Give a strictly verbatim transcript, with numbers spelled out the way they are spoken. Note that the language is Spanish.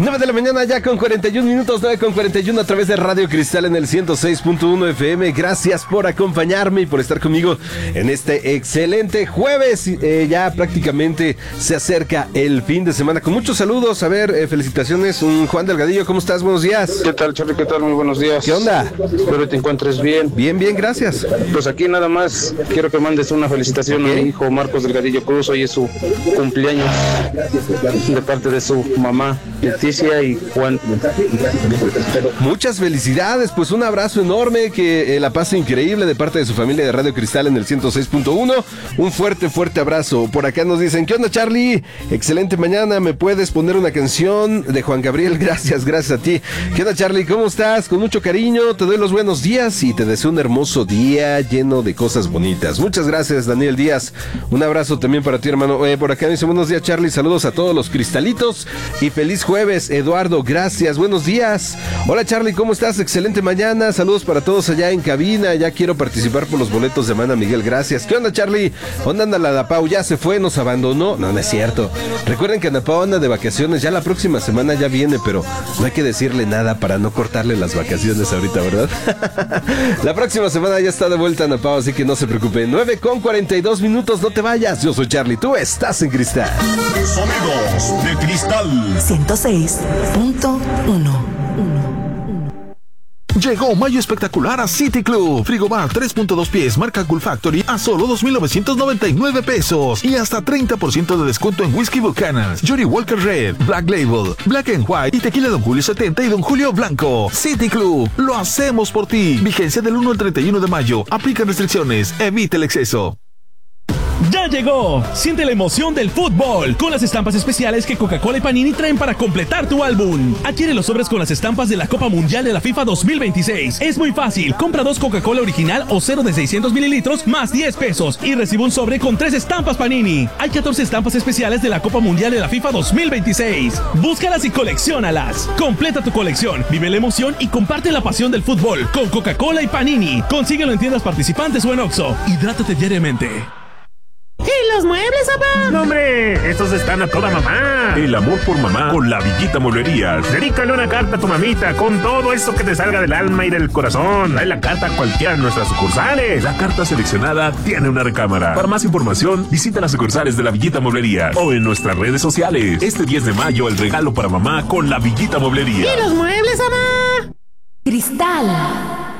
nueve de la mañana ya con cuarenta y un minutos, nueve con cuarenta y uno a través de Radio Cristal en el ciento seis punto uno F M. Gracias por acompañarme y por estar conmigo en este excelente jueves. Eh, ya prácticamente se acerca el fin de semana con muchos saludos. A ver, eh, felicitaciones. Un Juan Delgadillo, ¿cómo estás? Buenos días. ¿Qué tal, Charly? ¿Qué tal? Muy buenos días. ¿Qué onda? Espero te encuentres bien. Bien, bien, gracias. Pues aquí nada más quiero que mandes una felicitación okay. a mi hijo Marcos Delgadillo Cruz. Hoy es su cumpleaños de parte de su mamá Leticia y Juan. Muchas felicidades, pues un abrazo enorme, que eh, la pase increíble de parte de su familia de Radio Cristal en el ciento seis punto uno. Un fuerte, fuerte abrazo. Por acá nos dicen, ¿qué onda, Charly? Excelente mañana, ¿me puedes poner una canción de Juan Gabriel? Gracias, gracias a ti. ¿Qué onda, Charly? ¿Cómo estás? Con mucho cariño, te doy los buenos días y te deseo un hermoso día lleno de cosas bonitas. Muchas gracias, Daniel Díaz. Un abrazo también para ti, hermano. Eh, por acá dice, buenos días, Charly, saludos a todos los cristalitos y feliz jueves, Eduardo, gracias, buenos días. Hola, Charly, ¿cómo estás? Excelente mañana, saludos para todos allá en cabina, ya quiero participar por los boletos de Mana Miguel, gracias. ¿Qué onda, Charly? ¿Dónde anda la Anapau? ¿Ya se fue? ¿Nos abandonó? No, no es cierto. Recuerden que Anapau anda de vacaciones, ya la próxima semana ya viene, pero no hay que decirle nada para no cortarle las vacaciones ahorita, ¿verdad? La próxima semana ya está de vuelta Anapau, así que no se preocupen. nueve con cuarenta y dos minutos, no te vayas, yo soy Charly, tú estás en Cristal. Sonidos de Cristal ciento seis punto uno. Llegó mayo espectacular a City Club. Frigobar tres punto dos pies marca Cool Factory a solo dos mil novecientos noventa y nueve pesos y hasta treinta por ciento de descuento en Whisky Buchanan, Johnny Walker Red, Black Label, Black and White y Tequila Don Julio setenta y Don Julio Blanco. City Club, lo hacemos por ti. Vigencia del uno al treinta y uno de mayo. Aplican restricciones. Evita el exceso. ¡Ya llegó! Siente la emoción del fútbol con las estampas especiales que Coca-Cola y Panini traen para completar tu álbum. Adquiere los sobres con las estampas de la Copa Mundial de la FIFA dos mil veintiséis. Es muy fácil. Compra dos Coca-Cola original o cero de seiscientos mililitros más diez pesos y recibe un sobre con tres estampas Panini. Hay catorce estampas especiales de la Copa Mundial de la FIFA dos mil veintiséis. Búscalas y colecciónalas. Completa tu colección, vive la emoción y comparte la pasión del fútbol con Coca-Cola y Panini. Consíguelo en tiendas participantes o en Oxxo. Hidrátate diariamente. ¿Y los muebles, papá? ¡No, hombre! Estos están a toda mamá. El amor por mamá con La Villita Mueblerías. Dedícale una carta a tu mamita con todo esto que te salga del alma y del corazón. Trae la carta a cualquiera de nuestras sucursales. La carta seleccionada tiene una recámara. Para más información, visita las sucursales de La Villita Mueblerías o en nuestras redes sociales. Este diez de mayo, el regalo para mamá con La Villita Mueblerías. ¿Y los muebles, mamá? Cristal